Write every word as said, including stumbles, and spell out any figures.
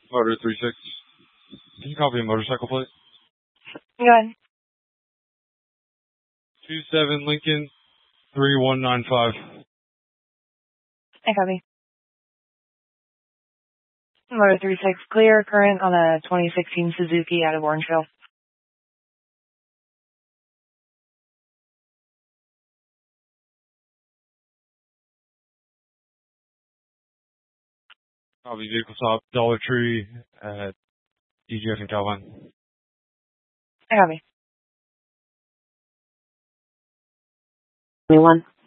Motor three six. Can you copy a motorcycle plate? Go ahead. Two seven Lincoln three one nine five. I copy. Motor three six, clear current on a twenty sixteen Suzuki out of Orangeville. Copy vehicle stop Dollar Tree at D G F and Calvine. I copy. Anyone?